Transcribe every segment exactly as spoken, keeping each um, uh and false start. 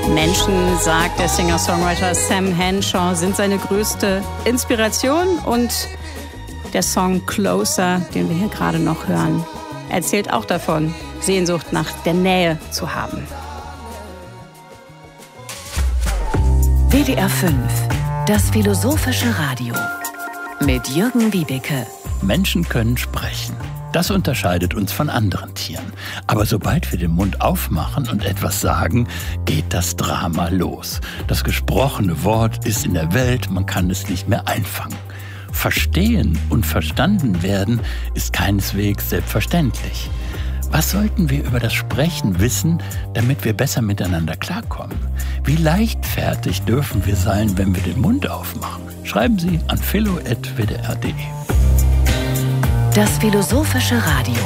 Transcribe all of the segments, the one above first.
Menschen, sagt der Singer-Songwriter Sam Henshaw, sind seine größte Inspiration. Und der Song Closer, den wir hier gerade noch hören, erzählt auch davon, Sehnsucht nach der Nähe zu haben. W D R fünf, das philosophische Radio mit Jürgen Wiebeke. Menschen können sprechen. Das unterscheidet uns von anderen Tieren. Aber sobald wir den Mund aufmachen und etwas sagen, geht das Drama los. Das gesprochene Wort ist in der Welt, man kann es nicht mehr einfangen. Verstehen und verstanden werden ist keineswegs selbstverständlich. Was sollten wir über das Sprechen wissen, damit wir besser miteinander klarkommen? Wie leichtfertig dürfen wir sein, wenn wir den Mund aufmachen? Schreiben Sie an philo punkt w d r punkt d e. Das philosophische Radio.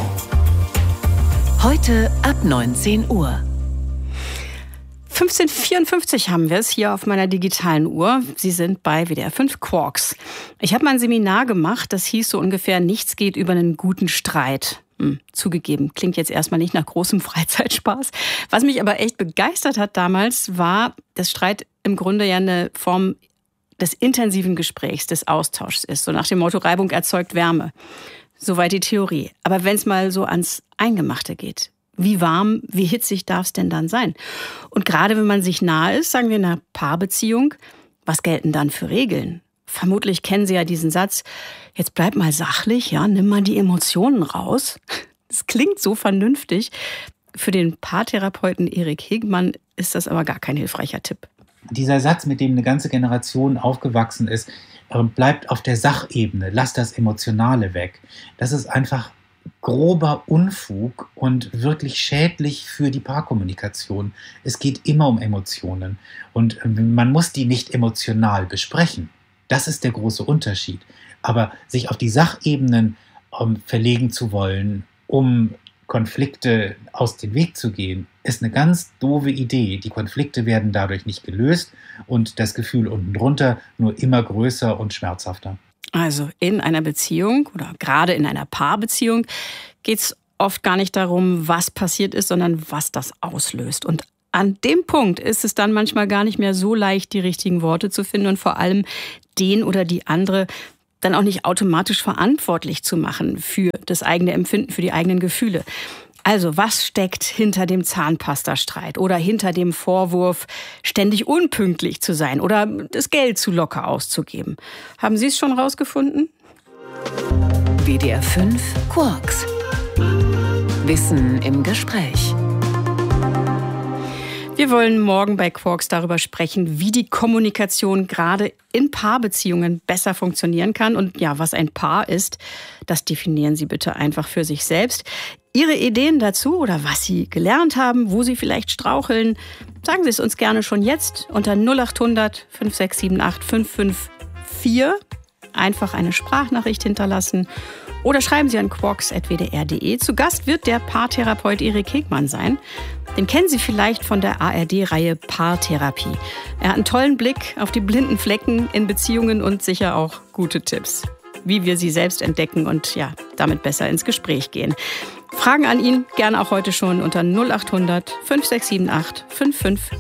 Heute ab neunzehn Uhr. fünfzehn Uhr vierundfünfzig haben wir es hier auf meiner digitalen Uhr. Sie sind bei W D R fünf Quarks. Ich habe mal ein Seminar gemacht, das hieß so ungefähr, nichts geht über einen guten Streit. Hm, zugegeben, klingt jetzt erstmal nicht nach großem Freizeitspaß. Was mich aber echt begeistert hat damals, war, dass Streit im Grunde ja eine Form des intensiven Gesprächs, des Austauschs ist. So nach dem Motto, Reibung erzeugt Wärme. Soweit die Theorie. Aber wenn es mal so ans Eingemachte geht, wie warm, wie hitzig darf es denn dann sein? Und gerade wenn man sich nahe ist, sagen wir in einer Paarbeziehung, was gelten dann für Regeln? Vermutlich kennen Sie ja diesen Satz, jetzt bleib mal sachlich, ja, nimm mal die Emotionen raus. Das klingt so vernünftig. Für den Paartherapeuten Erik Hegmann ist das aber gar kein hilfreicher Tipp. Dieser Satz, mit dem eine ganze Generation aufgewachsen ist, bleibt auf der Sachebene, lass das Emotionale weg. Das ist einfach grober Unfug und wirklich schädlich für die Paarkommunikation. Es geht immer um Emotionen und man muss die nicht emotional besprechen. Das ist der große Unterschied. Aber sich auf die Sachebenen um, verlegen zu wollen, um Konflikte aus dem Weg zu gehen, ist eine ganz doofe Idee. Die Konflikte werden dadurch nicht gelöst und das Gefühl unten drunter nur immer größer und schmerzhafter. Also in einer Beziehung oder gerade in einer Paarbeziehung geht es oft gar nicht darum, was passiert ist, sondern was das auslöst. Und an dem Punkt ist es dann manchmal gar nicht mehr so leicht, die richtigen Worte zu finden und vor allem den oder die andere dann auch nicht automatisch verantwortlich zu machen für das eigene Empfinden, für die eigenen Gefühle. Also, was steckt hinter dem Zahnpastastreit oder hinter dem Vorwurf, ständig unpünktlich zu sein oder das Geld zu locker auszugeben? Haben Sie es schon rausgefunden? W D R fünf Quarks. Wissen im Gespräch. Wir wollen morgen bei Quarks darüber sprechen, wie die Kommunikation gerade in Paarbeziehungen besser funktionieren kann. Und ja, was ein Paar ist, das definieren Sie bitte einfach für sich selbst. Ihre Ideen dazu oder was Sie gelernt haben, wo Sie vielleicht straucheln, sagen Sie es uns gerne schon jetzt unter null acht hundert fünf sechs sieben acht fünf fünf vier. Einfach eine Sprachnachricht hinterlassen oder schreiben Sie an quarks punkt w d r punkt d e. Zu Gast wird der Paartherapeut Erik Hegmann sein. Den kennen Sie vielleicht von der A R D-Reihe Paartherapie. Er hat einen tollen Blick auf die blinden Flecken in Beziehungen und sicher auch gute Tipps, wie wir sie selbst entdecken und ja, damit besser ins Gespräch gehen. Fragen an ihn gerne auch heute schon unter null acht hundert fünf sechs sieben acht fünf fünf